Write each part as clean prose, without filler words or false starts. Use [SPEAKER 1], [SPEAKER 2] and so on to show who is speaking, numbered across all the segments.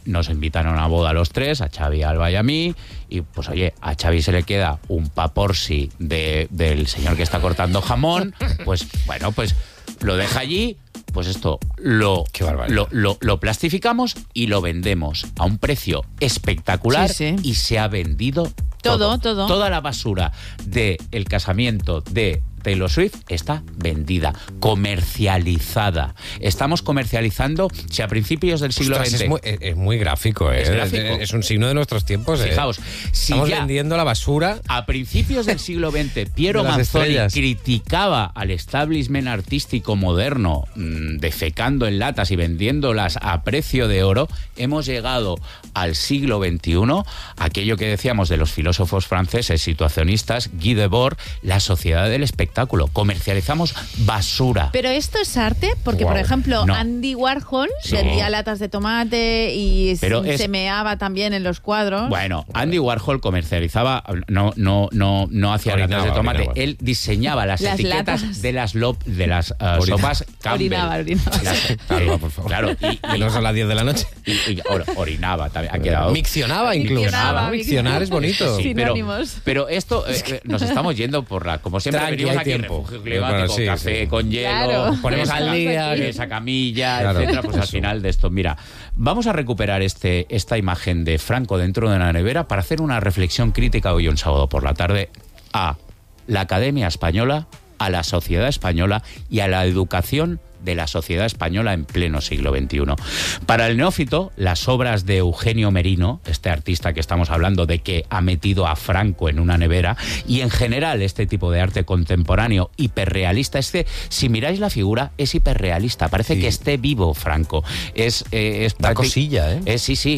[SPEAKER 1] nos invitaron a boda a los tres, a Xavi, Alba y a mí, y pues oye, a Xavi se le queda un paporsi del señor que está cortando jamón, pues bueno, pues lo deja allí, pues esto lo plastificamos y lo vendemos a un precio espectacular,
[SPEAKER 2] sí.
[SPEAKER 1] Y se ha vendido todo. Toda la basura del casamiento de Taylor Swift está vendida, comercializada. Estamos comercializando, si a principios del siglo XX...
[SPEAKER 3] Es muy gráfico, ¿eh?
[SPEAKER 1] Es gráfico.
[SPEAKER 3] Es un signo de nuestros tiempos, ¿eh?
[SPEAKER 1] Fijaos, si
[SPEAKER 3] estamos
[SPEAKER 1] ya
[SPEAKER 3] vendiendo la basura...
[SPEAKER 1] A principios del siglo XX, Piero
[SPEAKER 3] de las
[SPEAKER 1] Manzoni
[SPEAKER 3] estrellas.
[SPEAKER 1] criticaba al establishment artístico moderno, defecando en latas y vendiéndolas a precio de oro, hemos llegado al siglo XXI, aquello que decíamos de los filósofos franceses situacionistas, Guy Debord, la sociedad del espectáculo. Comercializamos basura.
[SPEAKER 2] Pero esto es arte, porque por ejemplo,
[SPEAKER 1] no.
[SPEAKER 2] Andy Warhol
[SPEAKER 1] Sí.
[SPEAKER 2] vendía latas de tomate y se meaba también en los cuadros.
[SPEAKER 1] Bueno, Andy Warhol comercializaba, no hacía latas de tomate,
[SPEAKER 3] orinaba.
[SPEAKER 1] Él diseñaba las etiquetas
[SPEAKER 2] latas.
[SPEAKER 1] de las sopas Campbell.
[SPEAKER 2] Orinaba.
[SPEAKER 3] Alba, por favor.
[SPEAKER 1] Claro,
[SPEAKER 3] Que no son las 10 de la noche.
[SPEAKER 1] y orinaba también, ha quedado.
[SPEAKER 3] Miccionaba incluso.
[SPEAKER 2] Miccionaba.
[SPEAKER 3] Miccionar es bonito.
[SPEAKER 2] Sí.
[SPEAKER 1] pero,
[SPEAKER 2] Sinónimos.
[SPEAKER 1] pero esto nos estamos yendo por como siempre
[SPEAKER 3] Tranqui,
[SPEAKER 1] venimos
[SPEAKER 3] hay
[SPEAKER 1] aquí,
[SPEAKER 3] tiempo.
[SPEAKER 1] refugio climático,
[SPEAKER 3] Bueno, sí,
[SPEAKER 1] café
[SPEAKER 3] sí.
[SPEAKER 1] con hielo,
[SPEAKER 2] Claro.
[SPEAKER 3] Ponemos al día.
[SPEAKER 1] esa camilla,
[SPEAKER 3] Claro,
[SPEAKER 1] etcétera, pues al
[SPEAKER 3] eso.
[SPEAKER 1] final de esto, mira, vamos a recuperar esta imagen de Franco dentro de una nevera para hacer una reflexión crítica hoy un sábado por la tarde a la Academia Española, a la sociedad española y a la educación de la sociedad española en pleno siglo XXI. Para el neófito, las obras de Eugenio Merino, este artista que estamos hablando de que ha metido a Franco en una nevera, y en general este tipo de arte contemporáneo hiperrealista, si miráis la figura, es hiperrealista, parece que esté vivo Franco.
[SPEAKER 3] Da cosilla, ¿eh?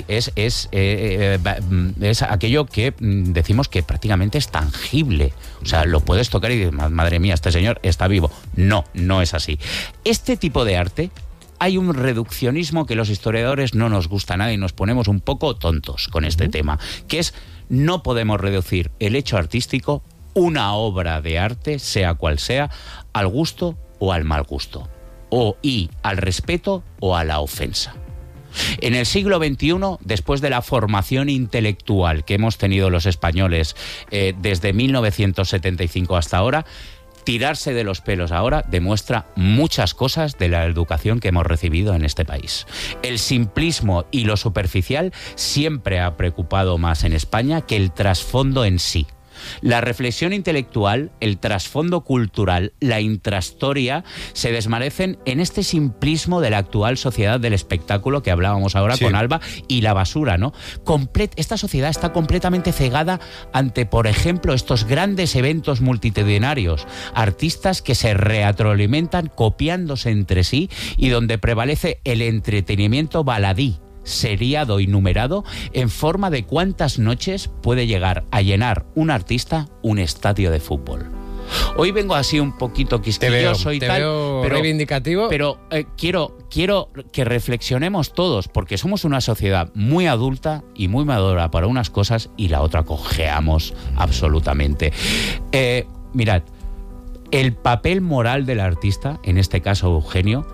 [SPEAKER 1] Es aquello que decimos que prácticamente es tangible. O sea, lo puedes tocar y dices, madre mía, este señor está vivo. No es así. Este tipo de arte, hay un reduccionismo que los historiadores no nos gusta nada y nos ponemos un poco tontos con este tema, que es no podemos reducir el hecho artístico, una obra de arte, sea cual sea, al gusto o al mal gusto, y al respeto o a la ofensa. En el siglo XXI, después de la formación intelectual que hemos tenido los españoles desde 1975 hasta ahora, tirarse de los pelos ahora demuestra muchas cosas de la educación que hemos recibido en este país. El simplismo y lo superficial siempre ha preocupado más en España que el trasfondo en sí. La reflexión intelectual, el trasfondo cultural, la intrahistoria se desvanecen en este simplismo de la actual sociedad del espectáculo que hablábamos ahora con Alba, y la basura, ¿no? Esta sociedad está completamente cegada ante, por ejemplo, estos grandes eventos multitudinarios, artistas que se retroalimentan copiándose entre sí y donde prevalece el entretenimiento baladí, seriado y numerado en forma de cuántas noches puede llegar a llenar un artista un estadio de fútbol. Hoy vengo así un poquito quisquilloso y tal,
[SPEAKER 3] pero reivindicativo.
[SPEAKER 1] Pero quiero que reflexionemos todos, porque somos una sociedad muy adulta y muy madura para unas cosas y la otra cojeamos absolutamente. Mirad, el papel moral del artista, en este caso Eugenio,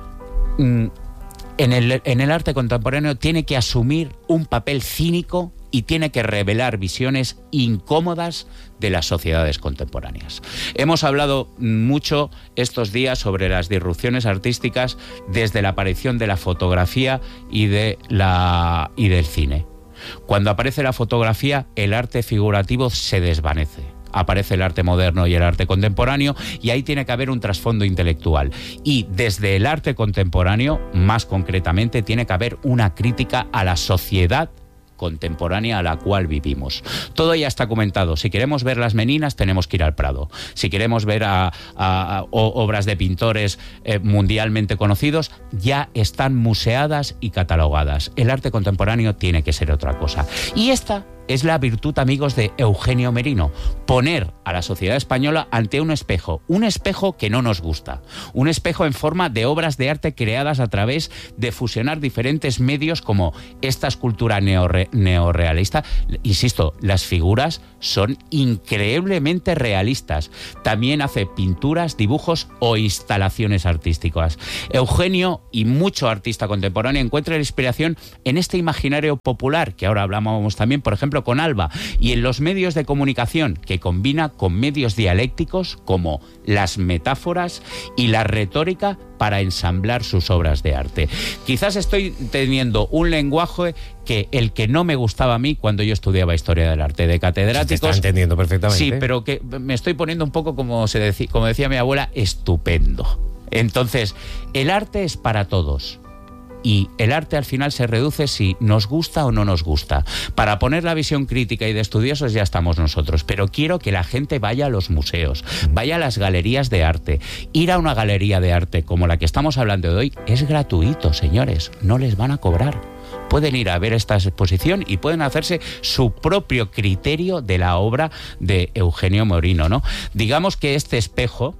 [SPEAKER 1] en el arte contemporáneo tiene que asumir un papel cínico y tiene que revelar visiones incómodas de las sociedades contemporáneas. Hemos hablado mucho estos días sobre las disrupciones artísticas desde la aparición de la fotografía y del cine. Cuando aparece la fotografía, el arte figurativo se desvanece. Aparece el arte moderno y el arte contemporáneo, y ahí tiene que haber un trasfondo intelectual. Y desde el arte contemporáneo, más concretamente, tiene que haber una crítica a la sociedad contemporánea a la cual vivimos. Todo ya está comentado. Si queremos ver las Meninas, tenemos que ir al Prado. Si queremos ver obras de pintores mundialmente conocidos, ya están museadas y catalogadas. El arte contemporáneo tiene que ser otra cosa. Y esta es la virtud, amigos, de Eugenio Merino. Poner a la sociedad española ante un espejo que no nos gusta. Un espejo en forma de obras de arte creadas a través de fusionar diferentes medios como esta escultura neorrealista. Insisto, las figuras son increíblemente realistas. También hace pinturas, dibujos o instalaciones artísticas. Eugenio y mucho artista contemporáneo encuentra la inspiración en este imaginario popular, que ahora hablamos también, por ejemplo, con Alba, y en los medios de comunicación, que combina con medios dialécticos como las metáforas y la retórica para ensamblar sus obras de arte. Quizás estoy teniendo un lenguaje que el que no me gustaba a mí cuando yo estudiaba historia del arte, de catedráticos.
[SPEAKER 3] Se te está entendiendo perfectamente.
[SPEAKER 1] Sí, pero que me estoy poniendo un poco, como decía mi abuela, estupendo. Entonces, el arte es para todos. Y el arte al final se reduce si nos gusta o no nos gusta. Para poner la visión crítica y de estudiosos ya estamos nosotros, pero quiero que la gente vaya a los museos, vaya a las galerías de arte. Ir a una galería de arte como la que estamos hablando de hoy es gratuito, señores, no les van a cobrar. Pueden ir a ver esta exposición y pueden hacerse su propio criterio de la obra de Eugenio Merino, ¿no? Digamos que este espejo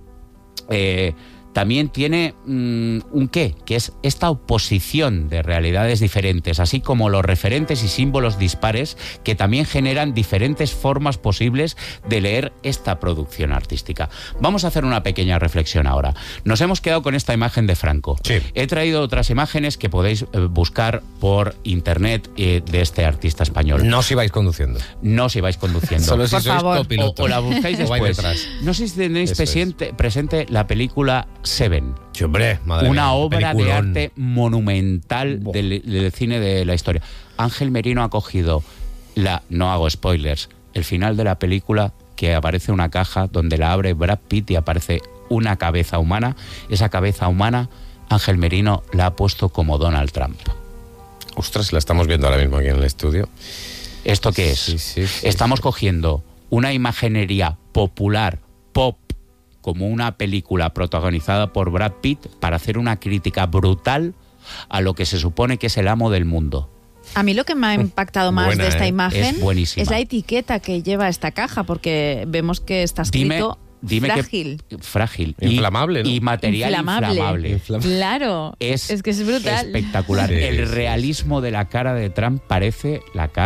[SPEAKER 1] también tiene un qué, que es esta oposición de realidades diferentes, así como los referentes y símbolos dispares que también generan diferentes formas posibles de leer esta producción artística. Vamos a hacer una pequeña reflexión ahora. Nos hemos quedado con esta imagen de Franco.
[SPEAKER 3] Sí.
[SPEAKER 1] He traído otras imágenes que podéis buscar por internet de este artista español.
[SPEAKER 3] No si vais conduciendo.
[SPEAKER 1] No si vais conduciendo.
[SPEAKER 3] Solo si
[SPEAKER 2] por
[SPEAKER 3] sois
[SPEAKER 2] favor.
[SPEAKER 3] copiloto.
[SPEAKER 1] O la buscáis después. No sé si tenéis presente la película Seven.
[SPEAKER 3] Sí, hombre, madre
[SPEAKER 1] Una
[SPEAKER 3] mía,
[SPEAKER 1] obra
[SPEAKER 3] peliculón.
[SPEAKER 1] de arte monumental del cine de la historia. Ángel Merino ha cogido no hago spoilers, el final de la película, que aparece una caja donde la abre Brad Pitt y aparece una cabeza humana. Esa cabeza humana Ángel Merino la ha puesto como Donald Trump.
[SPEAKER 3] Ostras, la estamos viendo ahora mismo aquí en el estudio.
[SPEAKER 1] ¿Esto qué es?
[SPEAKER 3] Sí,
[SPEAKER 1] Estamos cogiendo una imaginería popular, pop, como una película protagonizada por Brad Pitt, para hacer una crítica brutal a lo que se supone que es el amo del mundo.
[SPEAKER 2] A mí lo que me ha impactado más
[SPEAKER 3] Buena,
[SPEAKER 2] de esta imagen
[SPEAKER 1] es
[SPEAKER 2] la etiqueta que lleva esta caja, porque vemos que está escrito frágil.
[SPEAKER 1] Frágil.
[SPEAKER 3] Inflamable, ¿no?
[SPEAKER 1] Y material inflamable.
[SPEAKER 2] Claro, es que es brutal.
[SPEAKER 1] Espectacular.
[SPEAKER 3] Sí,
[SPEAKER 1] el
[SPEAKER 3] sí.
[SPEAKER 1] realismo de la cara de Trump parece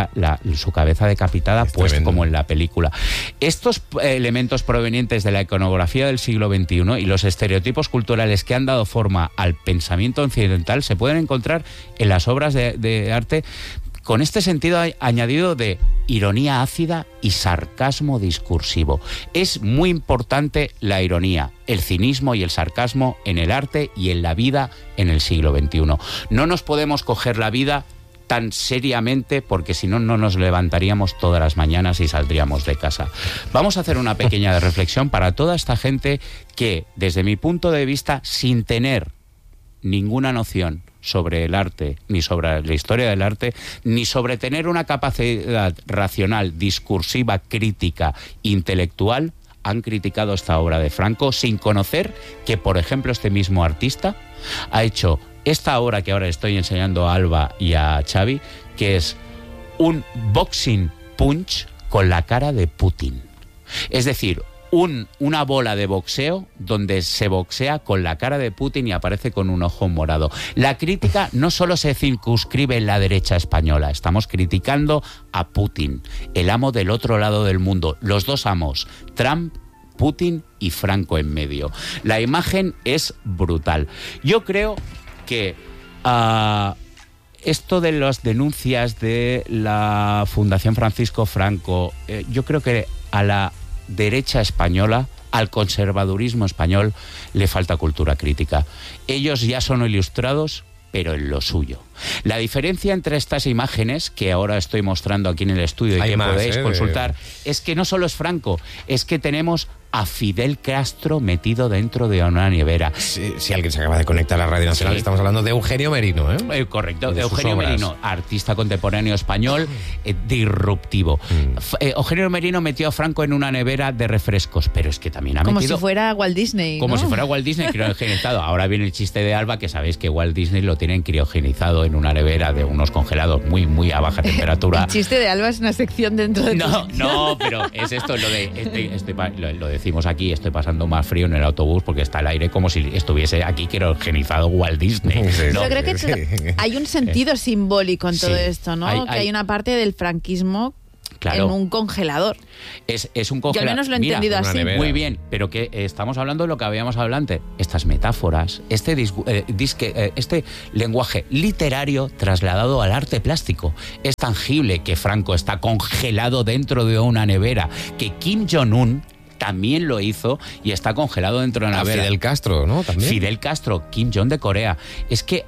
[SPEAKER 1] su cabeza decapitada, pues
[SPEAKER 3] tremendo.
[SPEAKER 1] como en la película. Estos elementos provenientes de la iconografía del siglo XXI y los estereotipos culturales que han dado forma al pensamiento occidental se pueden encontrar en las obras de arte con este sentido añadido de ironía ácida y sarcasmo discursivo. Es muy importante la ironía, el cinismo y el sarcasmo en el arte y en la vida en el siglo XXI. No nos podemos coger la vida tan seriamente, porque si no, no nos levantaríamos todas las mañanas y saldríamos de casa. Vamos a hacer una pequeña reflexión para toda esta gente que, desde mi punto de vista, sin tener ninguna noción sobre el arte, ni sobre la historia del arte, ni sobre tener una capacidad racional, discursiva, crítica, intelectual, han criticado esta obra de Franco sin conocer que, por ejemplo, este mismo artista ha hecho esta obra que ahora estoy enseñando a Alba y a Xavi, que es un boxing punch con la cara de Putin. Es decir, una bola de boxeo donde se boxea con la cara de Putin y aparece con un ojo morado. La crítica no solo se circunscribe en la derecha española, estamos criticando a Putin, el amo del otro lado del mundo, los dos amos, Trump, Putin y Franco en medio. La imagen es brutal. Yo creo que esto de las denuncias de la Fundación Francisco Franco, yo creo que a la derecha española, al conservadurismo español, le falta cultura crítica. Ellos ya son ilustrados, pero en lo suyo. La diferencia entre estas imágenes, que ahora estoy mostrando aquí en el estudio y que podéis consultar, es que no solo es Franco, es que tenemos a Fidel Castro metido dentro de una nevera.
[SPEAKER 3] Si alguien se acaba de conectar a la Radio Nacional, estamos hablando de Eugenio Merino, ¿eh?
[SPEAKER 1] Correcto, de Eugenio Merino, artista contemporáneo español, disruptivo. Eugenio Merino metió a Franco en una nevera de refrescos, pero es que también ha metido...
[SPEAKER 2] Como si fuera Walt Disney,
[SPEAKER 1] Como
[SPEAKER 2] ¿no?
[SPEAKER 1] si fuera Walt Disney criogenizado. Ahora viene el chiste de Alba, que sabéis que Walt Disney lo tienen criogenizado en una nevera de unos congelados muy, muy a baja temperatura.
[SPEAKER 2] El chiste de Alba es una sección dentro de
[SPEAKER 1] No, pero es esto lo de lo decimos aquí, estoy pasando más frío en el autobús porque está el aire como si estuviese aquí criogenizado Walt Disney.
[SPEAKER 2] ¿No? Yo creo que hay un sentido simbólico en todo esto, ¿no? Que hay una parte del franquismo. Claro. En un congelador.
[SPEAKER 1] Es un congelador.
[SPEAKER 2] Yo al menos lo he entendido así.
[SPEAKER 1] Muy bien, pero que estamos hablando de lo que habíamos hablado antes. Estas metáforas, este lenguaje literario trasladado al arte plástico. Es tangible que Franco está congelado dentro de una nevera, que Kim Jong-un también lo hizo y está congelado dentro de una nevera.
[SPEAKER 3] Fidel Castro, ¿no? También.
[SPEAKER 1] Fidel Castro, Kim Jong de Corea. Es que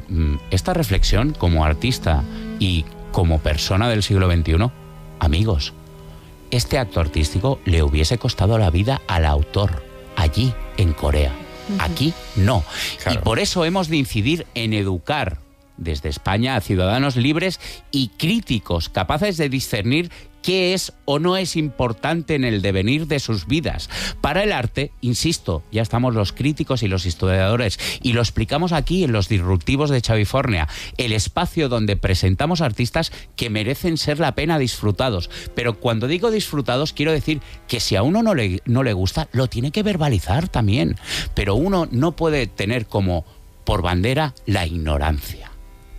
[SPEAKER 1] esta reflexión como artista y como persona del siglo XXI, amigos, este acto artístico le hubiese costado la vida al autor allí en Corea. Aquí no. Claro. Y por eso hemos de incidir en educar desde España a ciudadanos libres y críticos, capaces de discernir qué es o no es importante en el devenir de sus vidas. Para el arte, insisto, ya estamos los críticos y los historiadores, y lo explicamos aquí en Los Disruptivos de Chavifornia, el espacio donde presentamos artistas que merecen ser la pena disfrutados. Pero cuando digo disfrutados, quiero decir que si a uno no le gusta, lo tiene que verbalizar también. Pero uno no puede tener como por bandera la ignorancia.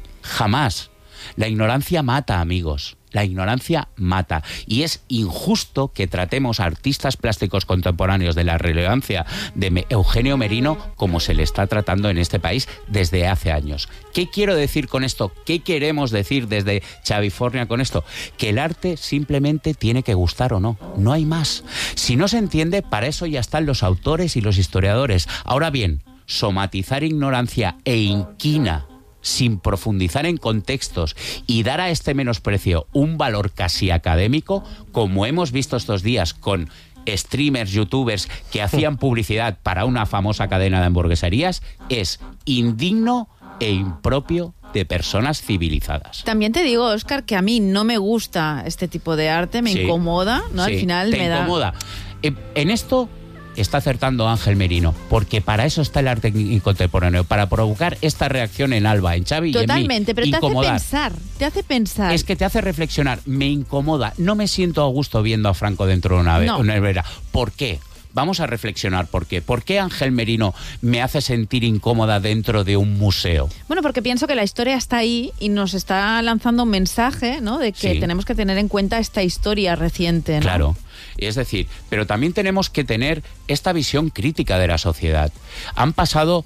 [SPEAKER 1] Jamás. La ignorancia mata, amigos. La ignorancia mata. Y es injusto que tratemos a artistas plásticos contemporáneos de la relevancia de Eugenio Merino como se le está tratando en este país desde hace años. ¿Qué quiero decir con esto? ¿Qué queremos decir desde Chavifornia con esto? Que el arte simplemente tiene que gustar o no. No hay más. Si no se entiende, para eso ya están los autores y los historiadores. Ahora bien, somatizar ignorancia e inquina sin profundizar en contextos y dar a este menosprecio un valor casi académico, como hemos visto estos días con streamers, youtubers que hacían publicidad para una famosa cadena de hamburgueserías, es indigno e impropio de personas civilizadas.
[SPEAKER 2] También te digo, Óscar, que a mí no me gusta este tipo de arte, me incomoda, ¿no?
[SPEAKER 1] Sí,
[SPEAKER 2] al final
[SPEAKER 1] te
[SPEAKER 2] me
[SPEAKER 1] incomoda. En esto está acertando Ángel Merino, porque para eso está el arte contemporáneo, para provocar esta reacción en Alba, en Xavi y en mí.
[SPEAKER 2] Totalmente, pero
[SPEAKER 1] incomodar.
[SPEAKER 2] te hace pensar.
[SPEAKER 1] Es que te hace reflexionar, me incomoda, no me siento a gusto viendo a Franco dentro de una nevera. ¿Por qué? Vamos a reflexionar por qué. ¿Por qué Ángel Merino me hace sentir incómoda dentro de un museo?
[SPEAKER 2] Bueno, porque pienso que la historia está ahí y nos está lanzando un mensaje, ¿no? De que tenemos que tener en cuenta esta historia reciente, ¿no?
[SPEAKER 1] Claro. Es decir, pero también tenemos que tener esta visión crítica de la sociedad. Han pasado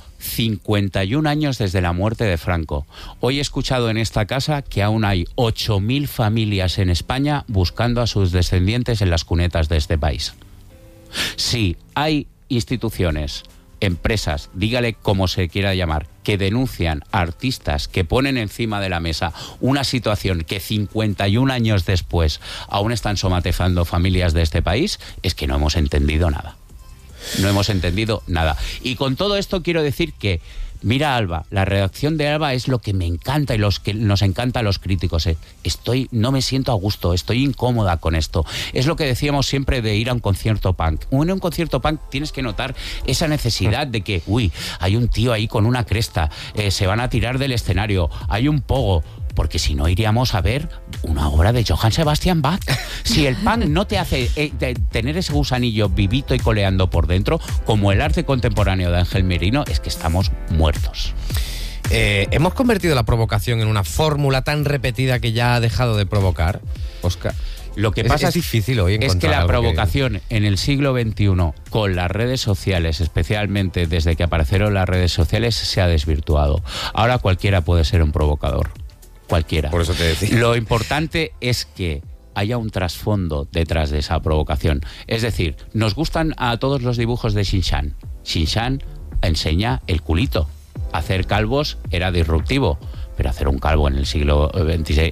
[SPEAKER 1] 51 años desde la muerte de Franco. Hoy he escuchado en esta casa que aún hay 8.000 familias en España buscando a sus descendientes en las cunetas de este país. Sí, hay instituciones, empresas, dígale como se quiera llamar, que denuncian a artistas, que ponen encima de la mesa una situación que 51 años después aún están somatizando familias de este país, es que no hemos entendido nada. No hemos entendido nada. Y con todo esto quiero decir que, mira, Alba, la redacción de Alba es lo que me encanta y los que nos encanta a los críticos. No me siento a gusto, estoy incómoda con esto. Es lo que decíamos siempre de ir a un concierto punk. En un concierto punk tienes que notar esa necesidad de que, hay un tío ahí con una cresta, se van a tirar del escenario, hay un pogo. Porque si no iríamos a ver una obra de Johann Sebastian Bach. Si el punk no te hace tener ese gusanillo vivito y coleando por dentro, como el arte contemporáneo de Ángel Merino, es que estamos muertos.
[SPEAKER 3] ¿Hemos convertido la provocación en una fórmula tan repetida que ya ha dejado de provocar, Óscar?
[SPEAKER 1] Lo que pasa
[SPEAKER 3] es difícil hoy encontrar
[SPEAKER 1] es que la
[SPEAKER 3] algo
[SPEAKER 1] provocación en el siglo XXI, con las redes sociales, especialmente desde que aparecieron las redes sociales, se ha desvirtuado. Ahora cualquiera puede ser un provocador. Cualquiera.
[SPEAKER 3] Por eso te decía.
[SPEAKER 1] Lo importante es que haya un trasfondo detrás de esa provocación. Es decir, nos gustan a todos los dibujos de Shin-Chan. Shin-Chan enseña el culito. Hacer calvos era disruptivo, pero hacer un calvo en el siglo XXI,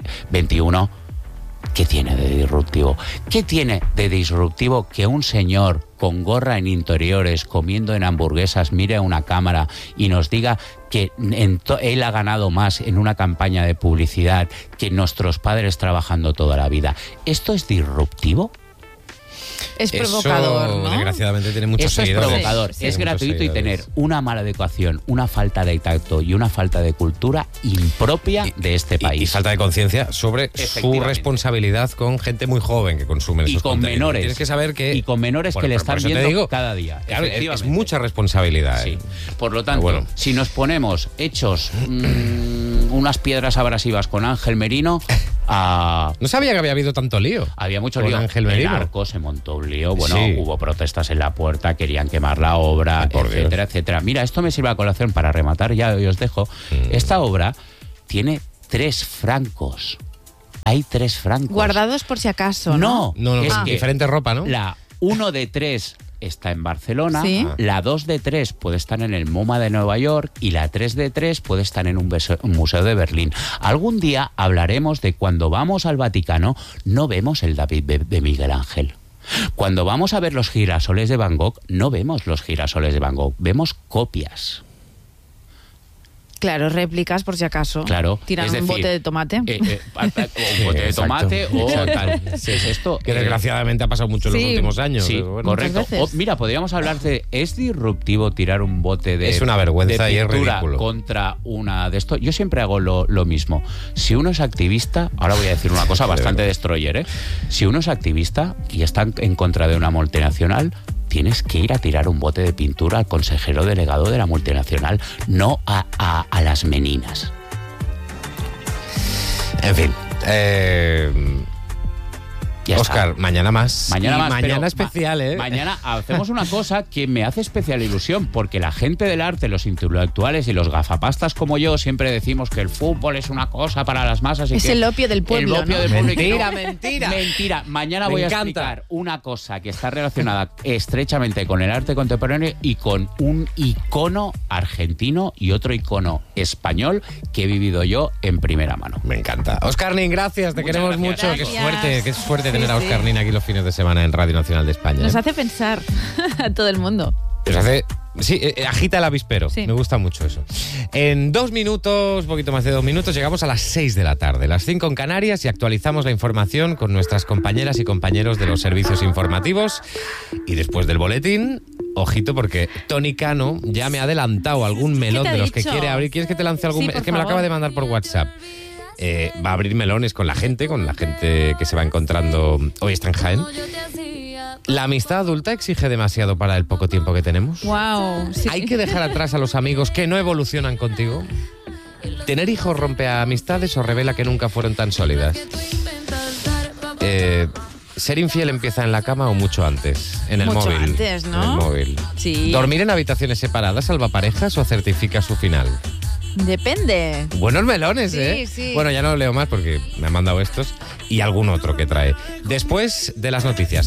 [SPEAKER 1] ¿qué tiene de disruptivo? ¿Qué tiene de disruptivo que un señor con gorra en interiores, comiendo en hamburguesas, mire a una cámara y nos diga que él ha ganado más en una campaña de publicidad que nuestros padres trabajando toda la vida? ¿Esto es disruptivo?
[SPEAKER 2] Es provocador,
[SPEAKER 3] eso,
[SPEAKER 2] ¿no?
[SPEAKER 3] Desgraciadamente tiene muchos
[SPEAKER 1] Eso
[SPEAKER 3] seguidores.
[SPEAKER 1] es provocador, es gratuito y tener una mala adecuación, una falta de tacto y una falta de cultura impropia de este país.
[SPEAKER 3] Y falta de conciencia sobre su responsabilidad con gente muy joven que consume esos
[SPEAKER 1] con
[SPEAKER 3] contenidos.
[SPEAKER 1] menores.
[SPEAKER 3] Tienes que saber que...
[SPEAKER 1] Y con menores que le están viendo cada día.
[SPEAKER 3] Claro, es mucha responsabilidad.
[SPEAKER 1] Sí. Por lo tanto, si nos ponemos hechos unas piedras abrasivas con Ángel Merino...
[SPEAKER 3] No sabía que había habido tanto lío.
[SPEAKER 1] Había mucho
[SPEAKER 3] con
[SPEAKER 1] lío.
[SPEAKER 3] Ángel Merino.
[SPEAKER 1] El Arco se montó un lío. Bueno, hubo protestas en la puerta, querían quemar la obra, etcétera, etcétera. Mira, esto me sirve a colación para rematar, ya os dejo. Esta obra tiene 3 francos. Hay 3 francos.
[SPEAKER 2] Guardados por si acaso, ¿no?
[SPEAKER 3] No, es que diferente ropa, ¿no?
[SPEAKER 1] La 1 de 3 está en Barcelona,
[SPEAKER 2] ¿sí?
[SPEAKER 1] La 2 de 3 puede estar en el MoMA de Nueva York y la 3 de 3 puede estar en un museo de Berlín. Algún día hablaremos de cuando vamos al Vaticano no vemos el David de Miguel Ángel. Cuando vamos a ver los girasoles de Van Gogh no vemos los girasoles de Van Gogh, vemos copias.
[SPEAKER 2] Claro, réplicas por si acaso.
[SPEAKER 1] Claro.
[SPEAKER 2] Tiran un bote de tomate.
[SPEAKER 1] Un bote de tomate o tal.
[SPEAKER 3] Sí, es esto. Que desgraciadamente ha pasado mucho en los últimos años.
[SPEAKER 1] Sí, correcto. Mira, podríamos hablar de... ¿Es disruptivo tirar un bote de...
[SPEAKER 3] Es una vergüenza y es ridículo.
[SPEAKER 1] Contra una de esto? Yo siempre hago lo mismo. Si uno es activista... Ahora voy a decir una cosa bastante destroyer, ¿eh? Si uno es activista y está en contra de una multinacional... Tienes que ir a tirar un bote de pintura al consejero delegado de la multinacional, no a las meninas.
[SPEAKER 3] En fin. Óscar, mañana más.
[SPEAKER 1] Mañana
[SPEAKER 3] especial, ¿eh?
[SPEAKER 1] Mañana hacemos una cosa que me hace especial ilusión, porque la gente del arte, los intelectuales y los gafapastas como yo siempre decimos que el fútbol es una cosa para las masas. Y
[SPEAKER 2] es
[SPEAKER 1] que
[SPEAKER 2] el opio del pueblo,
[SPEAKER 1] el opio
[SPEAKER 2] ¿no?
[SPEAKER 1] del pueblo.
[SPEAKER 3] Mentira.
[SPEAKER 1] Mentira. Mañana voy a explicar una cosa que está relacionada estrechamente con el arte contemporáneo y con un icono argentino y otro icono español que he vivido yo en primera mano.
[SPEAKER 3] Me encanta. Óscar Nin, gracias. Te queremos mucho.
[SPEAKER 2] Gracias.
[SPEAKER 3] Qué suerte tener a Óscar Nin aquí los fines de semana en Radio Nacional de España.
[SPEAKER 2] Nos hace pensar a todo el mundo.
[SPEAKER 3] Nos hace... Sí, agita el avispero. Sí. Me gusta mucho eso. En 2 minutos, poquito más de 2 minutos, llegamos a las 6 de la tarde, las 5 en Canarias, y actualizamos la información con nuestras compañeras y compañeros de los servicios informativos. Y después del boletín, ojito, porque Tony Cano ya me ha adelantado algún melón de los que quiere abrir. ¿Quieres que te lance algún? Es que me lo acaba de mandar por WhatsApp. Va a abrir melones con la gente que se va encontrando hoy está en Jaén. ¿La amistad adulta exige demasiado para el poco tiempo que tenemos?
[SPEAKER 2] Wow, sí.
[SPEAKER 3] ¿Hay que dejar atrás a los amigos que no evolucionan contigo? ¿Tener hijos rompe amistades o revela que nunca fueron tan sólidas? ¿Ser infiel empieza en la cama o mucho antes? En el
[SPEAKER 2] mucho
[SPEAKER 3] móvil.
[SPEAKER 2] Antes, ¿no?
[SPEAKER 3] En el móvil.
[SPEAKER 2] Sí.
[SPEAKER 3] ¿Dormir en habitaciones separadas salva parejas o certifica su final?
[SPEAKER 2] Depende.
[SPEAKER 3] Buenos melones, ¿eh?
[SPEAKER 2] Sí.
[SPEAKER 3] Bueno, ya no leo más porque me han mandado estos y algún otro que trae. Después de las noticias.